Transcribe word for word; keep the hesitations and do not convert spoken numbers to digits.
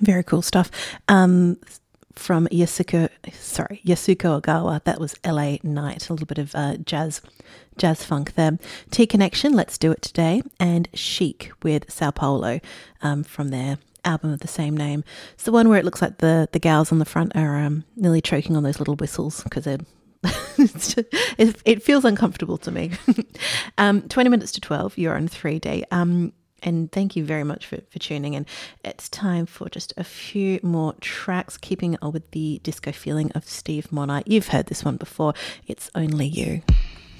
Very cool stuff. Um, from Yasuko, sorry, Yasuko Ogawa, that was L A Night, a little bit of uh, jazz, jazz funk there. T Connection, Let's Do It Today, and Chic with Sao Paulo um, from their album of the same name. It's the one where it looks like the, the gals on the front are um, nearly choking on those little whistles because they're it's just, it, it feels uncomfortable to me. um, twenty minutes to twelve, you're on three D. Um, And thank you very much for, for tuning in. It's time for just a few more tracks, keeping it with the disco feeling of Steve Monite. You've heard this one before. It's Only You.